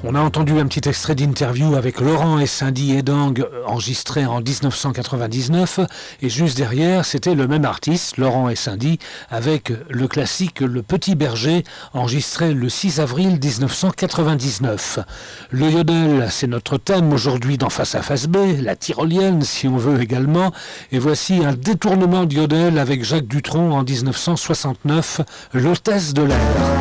On a entendu un petit extrait d'interview avec Laurent et Cindy Edang enregistré en 1999 et juste derrière c'était le même artiste, Laurent et Cindy, avec le classique Le Petit Berger enregistré le 6 avril 1999. Le yodel, c'est notre thème aujourd'hui dans Face à Face B, la tyrolienne si on veut également, et voici un détournement de yodel avec Jacques Dutronc en 1969, L'Hôtesse de l'air.